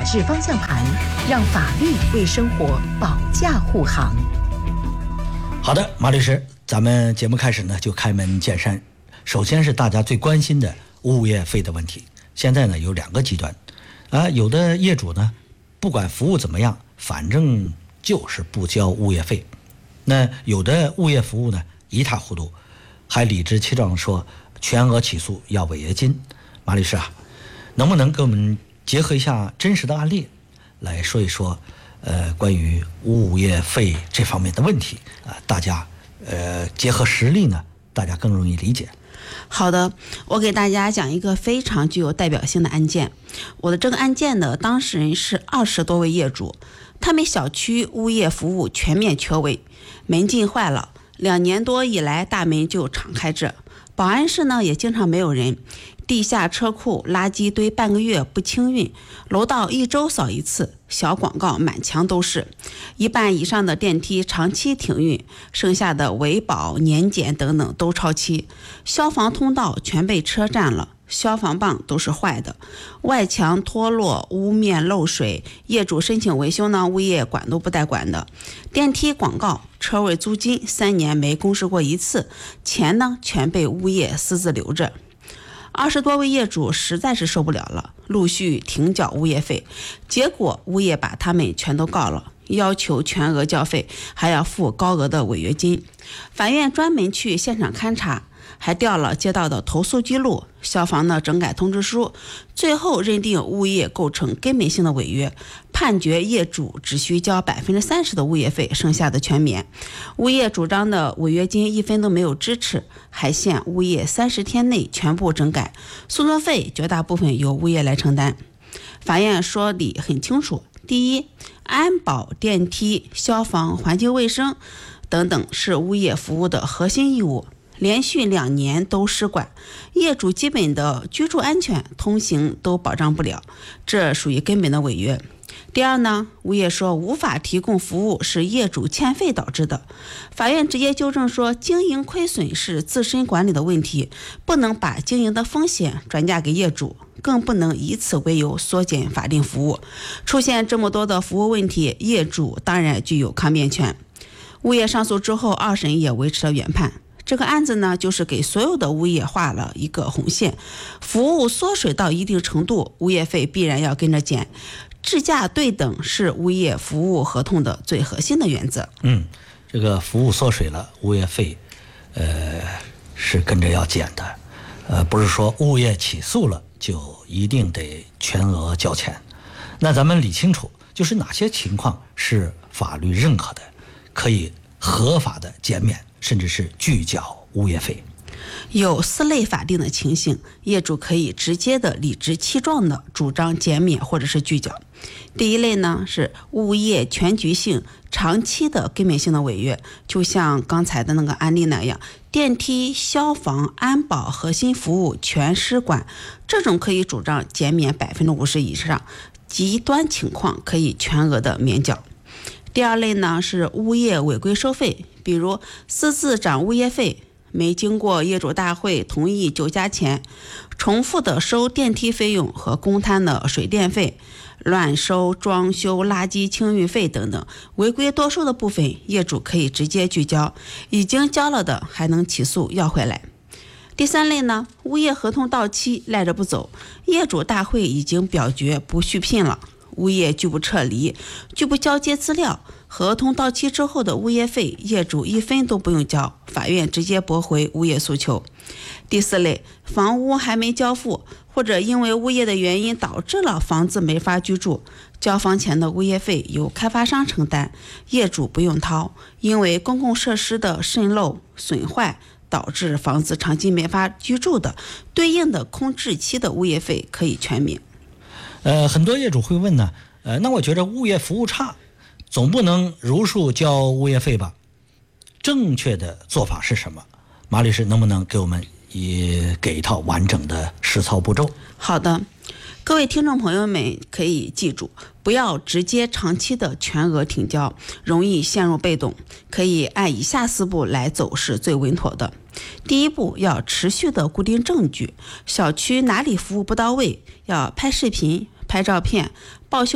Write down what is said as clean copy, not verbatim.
指方向盘，让法律为生活保驾护航。 好的，马律师，咱们节目开始呢就开门见山。首先是大家最关心的物业费的问题。现在呢有两个极端有的业主呢不管服务怎么样，反正就是不交物业费。那有的物业服务呢一塌糊涂，还理直气壮说全额起诉要违约金。马律师啊，能不能给我们结合一下真实的案例来说一说关于物业费这方面的问题大家结合实例呢，大家更容易理解。 好的，我给大家讲一个非常具有代表性的案件。我的这个案件的当事人是20多位业主，他们小区物业服务全面缺位，门禁坏了，2年多以来大门就敞开着，保安室呢也经常没有人，地下车库垃圾堆半个月不清运，楼道1周扫一次，小广告满墙都是，一半以上的电梯长期停运，剩下的维保、年检等等都超期，消防通道全被车占了，消防棒都是坏的，外墙脱落，屋面漏水，业主申请维修呢，物业管都不带管的。电梯广告、车位租金3年没公示过一次，钱呢全被物业私自留着。20多位业主实在是受不了了，陆续停缴物业费，结果物业把他们全都告了，要求全额交费，还要付高额的违约金。法院专门去现场勘查，还调了街道的投诉记录，消防的整改通知书，最后认定物业构成根本性的违约，判决业主只需交30%的物业费，剩下的全免。物业主张的违约金1分都没有支持，还限物业30天内全部整改，诉讼费绝大部分由物业来承担。法院说理很清楚，第一，安保、电梯、消防、环境卫生等等是物业服务的核心义务，连续2年都失管，业主基本的居住安全、通行都保障不了，这属于根本的违约。第二呢，物业说无法提供服务是业主欠费导致的，法院直接纠正说经营亏损是自身管理的问题，不能把经营的风险转嫁给业主，更不能以此为由缩减法定服务。出现这么多的服务问题，业主当然具有抗辩权。物业上诉之后，2审也维持了原判。这个案子呢，就是给所有的物业画了一个红线，服务缩水到一定程度，物业费必然要跟着减。质价对等是物业服务合同的最核心的原则。 这个服务缩水了，物业费是跟着要减的，不是说物业起诉了就一定得全额交钱。那咱们理清楚，就是哪些情况是法律认可的，可以合法的减免，甚至是拒缴物业费。 有4类法定的情形，业主可以直接的理直气壮的主张减免或者是拒缴。第一类呢是物业全局性长期的根本性的违约，就像刚才的那个案例那样，电梯、消防、安保核心服务全失管，这种可以主张减免50%以上，极端情况可以全额的免缴。第二类呢是物业违规收费，比如私自涨物业费，没经过业主大会同意就加钱，重复的收电梯费用和公摊的水电费，乱收装修、垃圾清运费等等，违规多收的部分，业主可以直接拒交，已经交了的还能起诉要回来。第三类呢，物业合同到期赖着不走，业主大会已经表决不续聘了，物业拒不撤离，拒不交接资料，合同到期之后的物业费，业主1分都不用交，法院直接驳回物业诉求。第四类，房屋还没交付，或者因为物业的原因导致了房子没法居住，交房前的物业费由开发商承担，业主不用掏，因为公共设施的渗漏、损坏导致房子长期没法居住的，对应的空置期的物业费可以全免。 很多业主会问呢，那我觉得物业服务差，总不能如数交物业费吧？正确的做法是什么？马律师能不能给我们也给一套完整的实操步骤？ 好的，各位听众朋友们可以记住，不要直接长期的全额停交，容易陷入被动，可以按以下4步来走是最稳妥的。第一步，要持续的固定证据，小区哪里服务不到位，要拍视频、拍照片，报修